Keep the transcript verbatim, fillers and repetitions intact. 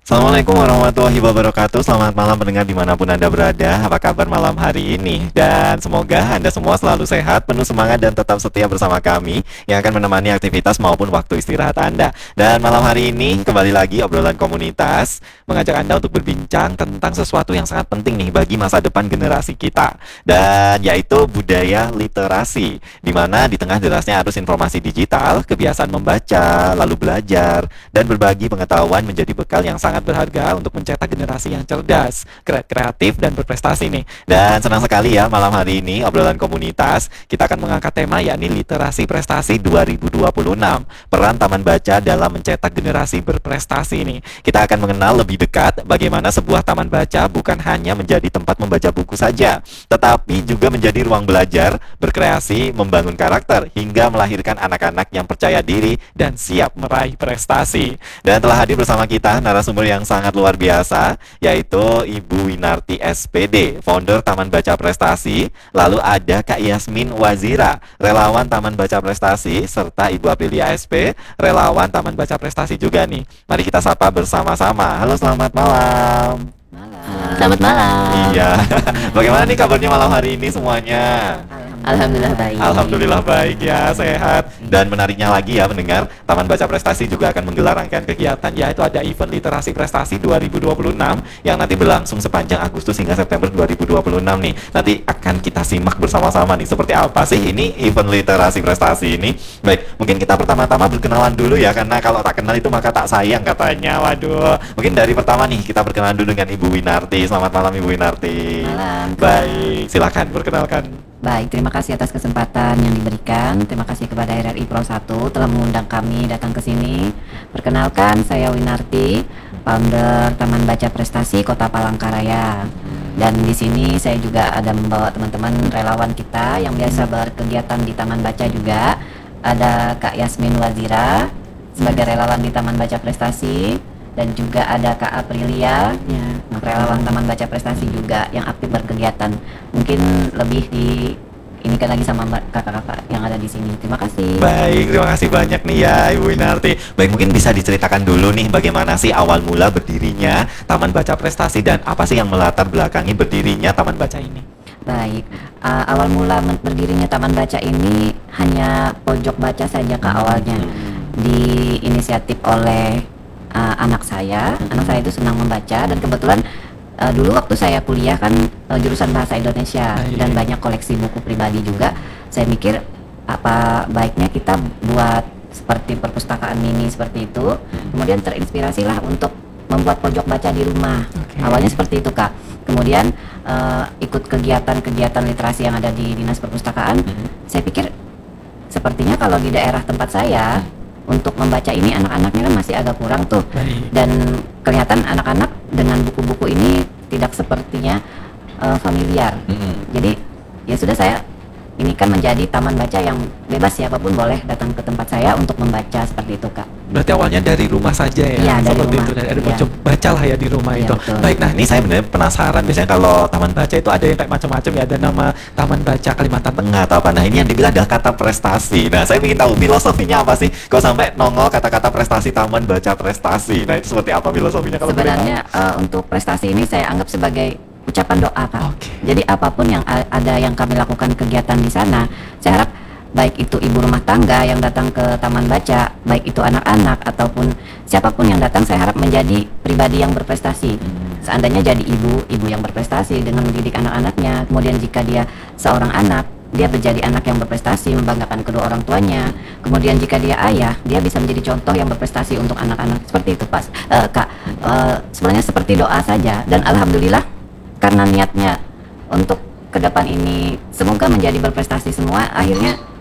Assalamualaikum warahmatullahi wabarakatuh. Selamat malam pendengar dimanapun Anda berada. Apa kabar malam hari ini? Dan semoga Anda semua selalu sehat, penuh semangat dan tetap setia bersama kami yang akan menemani aktivitas maupun waktu istirahat Anda. Dan malam hari ini kembali lagi obrolan komunitas mengajak Anda untuk berbincang tentang sesuatu yang sangat penting nih bagi masa depan generasi kita. Dan yaitu budaya literasi, di mana di tengah derasnya arus informasi digital, kebiasaan membaca, lalu belajar dan berbagi pengetahuan menjadi bekal yang sangat sangat berharga untuk mencetak generasi yang cerdas, kre- kreatif, dan berprestasi nih. Dan senang sekali ya malam hari ini obrolan komunitas kita akan mengangkat tema yakni literasi prestasi dua ribu dua puluh enam, peran taman baca dalam mencetak generasi berprestasi nih. Kita akan mengenal lebih dekat bagaimana sebuah taman baca bukan hanya menjadi tempat membaca buku saja, tetapi juga menjadi ruang belajar, berkreasi, membangun karakter, hingga melahirkan anak-anak yang percaya diri dan siap meraih prestasi. Dan telah hadir bersama kita narasumber yang sangat luar biasa, yaitu Ibu Winarti S P D, founder Taman Baca Prestasi. Lalu ada Kak Yasmin Wazira, relawan Taman Baca Prestasi, serta Ibu Aprilia S P, relawan Taman Baca Prestasi juga nih. Mari kita sapa bersama-sama. Halo, selamat malam. Malam. Selamat malam. Iya. Bagaimana nih kabarnya malam hari ini semuanya? Alhamdulillah baik. Alhamdulillah baik ya, sehat. Dan menariknya lagi ya mendengar, Taman Baca Prestasi juga akan menggelar rangkaian kegiatan, yaitu ada event literasi prestasi dua ribu dua puluh enam yang nanti berlangsung sepanjang Agustus hingga September dua ribu dua puluh enam nih. Nanti akan kita simak bersama-sama nih seperti apa sih ini event literasi prestasi ini. Baik, mungkin kita pertama-tama berkenalan dulu ya, karena kalau tak kenal itu maka tak sayang katanya. Waduh, mungkin dari pertama nih kita berkenalan dulu dengan Ibu Winarti. Selamat malam Ibu Winarti. Malam. Baik, silakan perkenalkan. Baik, terima kasih atas kesempatan yang diberikan. Terima kasih kepada R R I Pro satu telah mengundang kami datang ke sini. Perkenalkan, saya Winarti, founder Taman Baca Prestasi Kota Palangkaraya. Dan di sini saya juga ada membawa teman-teman relawan kita yang biasa berkegiatan di Taman Baca juga. Ada Kak Yasmin Wazira sebagai relawan di Taman Baca Prestasi, dan juga ada Kak Aprilia ya, relawan Taman Baca Prestasi juga yang aktif berkegiatan. Mungkin lebih di ini kan lagi sama kakak-kakak yang ada di sini. Terima kasih. Baik, terima kasih banyak nih ya Ibu Winarti. Baik, mungkin bisa diceritakan dulu nih bagaimana sih awal mula berdirinya Taman Baca Prestasi dan apa sih yang melatar belakangi berdirinya Taman Baca ini? Baik, uh, awal mula berdirinya Taman Baca ini hanya pojok baca saja Kak awalnya. Di inisiatif oleh Uh, anak saya, anak saya itu senang membaca dan kebetulan uh, dulu waktu saya kuliah kan uh, jurusan bahasa Indonesia dan banyak koleksi buku pribadi juga. Saya mikir apa baiknya kita buat seperti perpustakaan mini seperti itu. Kemudian terinspirasilah untuk membuat pojok baca di rumah. Okay. Awalnya seperti itu Kak. Kemudian uh, ikut kegiatan-kegiatan literasi yang ada di Dinas Perpustakaan. Mm-hmm. Saya pikir sepertinya kalau di daerah tempat saya untuk membaca ini anak-anaknya kan masih agak kurang tuh. Baik. Dan kelihatan anak-anak dengan buku-buku ini tidak sepertinya uh, familiar. Mm-hmm. Jadi ya sudah, saya ini kan menjadi taman baca yang bebas, siapapun boleh datang ke tempat saya untuk membaca seperti itu Kak. Berarti awalnya dari rumah saja ya, ya dari seperti rumah. itu, dan ada ya. baca, bacalah ya di rumah ya, itu. Betul. Baik, nah ini saya benar penasaran. Biasanya kalau taman baca itu ada yang kayak macam-macam ya, ada nama Taman Baca Kalimantan Tengah atau apa. Nah ini yang dibilang ada kata prestasi. Nah saya ingin tahu filosofinya apa sih? Kok sampai nongol kata-kata prestasi Taman Baca Prestasi? Nah itu seperti apa filosofinya kalau sebenarnya uh, untuk prestasi ini saya anggap sebagai ucapan doa Kak. Okay. Jadi apapun yang ada yang kami lakukan kegiatan di sana, saya harap baik itu ibu rumah tangga yang datang ke taman baca, baik itu anak-anak ataupun siapapun yang datang, saya harap menjadi pribadi yang berprestasi. Seandainya jadi ibu, ibu yang berprestasi dengan mendidik anak-anaknya. Kemudian jika dia seorang anak, dia menjadi anak yang berprestasi, membanggakan kedua orang tuanya. Kemudian jika dia ayah, dia bisa menjadi contoh yang berprestasi untuk anak-anak. Seperti itu Pas, uh, Kak. Uh, sebenarnya seperti doa saja, dan alhamdulillah karena niatnya untuk ke depan ini semoga menjadi berprestasi semua, akhirnya